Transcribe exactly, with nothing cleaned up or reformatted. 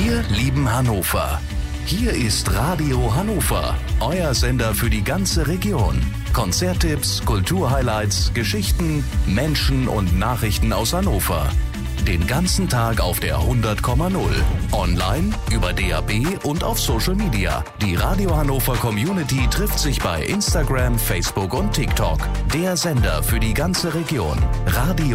Wir lieben Hannover. Hier ist Radio Hannover, euer Sender für die ganze Region. Konzerttipps, Kulturhighlights, Geschichten, Menschen und Nachrichten aus Hannover. Den ganzen Tag auf der hundert Komma null. Online, über D A B und auf Social Media. Die Radio Hannover Community trifft sich bei Instagram, Facebook und TikTok. Der Sender für die ganze Region. Radio